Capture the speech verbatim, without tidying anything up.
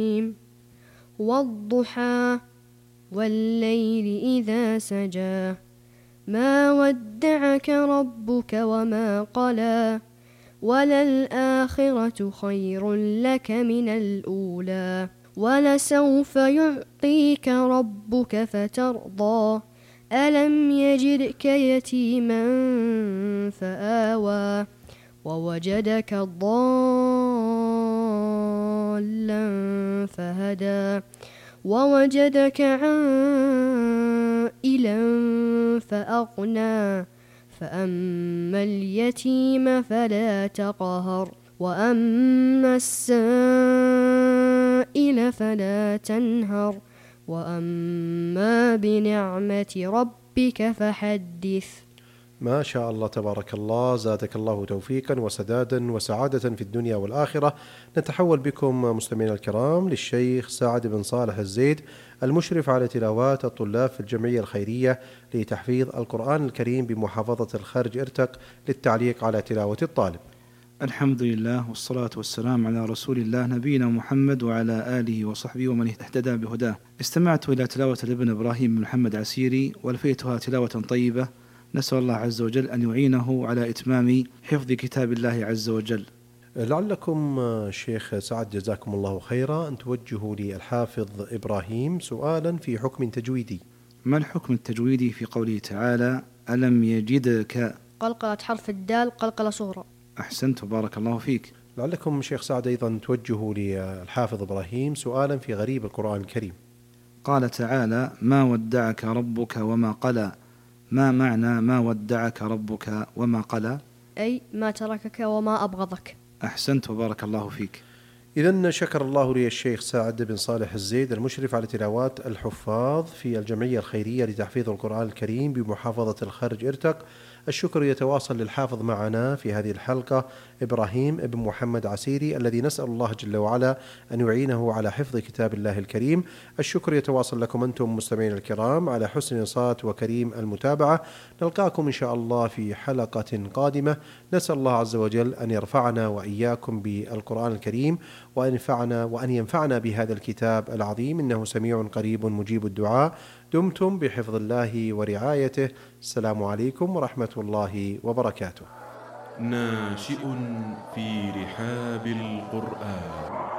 والضحى والليل إذا سجى ما ودعك ربك وما قلى وللآخرة خير لك من الأولى ولسوف يعطيك ربك فترضى ألم يجدك يتيما فآوى ووجدك ضالا فهدى ووجدك عائلا فأغنى فأما اليتيم فلا تقهر وأما السائل فلا تنهر وأما بنعمة ربك فحدث. ما شاء الله تبارك الله، زادك الله توفيقا وسدادا وسعادة في الدنيا والآخرة. نتحول بكم مستمعينا الكرام للشيخ سعد بن صالح الزيد، المشرف على تلاوات الطلاب في الجمعية الخيرية لتحفيظ القرآن الكريم بمحافظة الخرج إرتق، للتعليق على تلاوة الطالب. الحمد لله والصلاة والسلام على رسول الله نبينا محمد وعلى آله وصحبه ومن اهتدى بهداه. استمعت إلى تلاوة الابن إبراهيم بن محمد عسيري ولفيتها تلاوة طيبة، نسأل الله عز وجل أن يعينه على إتمام حفظ كتاب الله عز وجل. لعلكم شيخ سعد جزاكم الله خيرا أن توجهوا للحافظ إبراهيم سؤالا في حكم تجويدي. ما الحكم التجويدي في قوله تعالى ألم يجدك؟ قلقلة حرف الدال قلقلة صغرى. أحسنت بارك الله فيك. لعلكم شيخ سعد أيضا توجهوا للحافظ إبراهيم سؤالا في غريب القرآن الكريم. قال تعالى ما ودعك ربك وما قلى، ما معنى ما ودعك ربك وما قلى؟ أي ما تركك وما أبغضك. أحسنت وبارك الله فيك. إذن شكر الله لي الشيخ سعد بن صالح الزيد، المشرف على تلاوات الحفاظ في الجمعية الخيرية لتحفيظ القرآن الكريم بمحافظة الخرج إرتق. الشكر يتواصل للحافظ معنا في هذه الحلقة إبراهيم بن محمد عسيري، الذي نسأل الله جل وعلا أن يعينه على حفظ كتاب الله الكريم. الشكر يتواصل لكم أنتم مستمعين الكرام على حسن الإنصات وكريم المتابعة. نلقاكم إن شاء الله في حلقة قادمة. نسأل الله عز وجل أن يرفعنا وإياكم بالقرآن الكريم وأن ينفعنا وأن ينفعنا بهذا الكتاب العظيم، إنه سميع قريب مجيب الدعاء. دمتم بحفظ الله ورعايته. السلام عليكم ورحمة الله وبركاته. ناشئ في رحاب القرآن.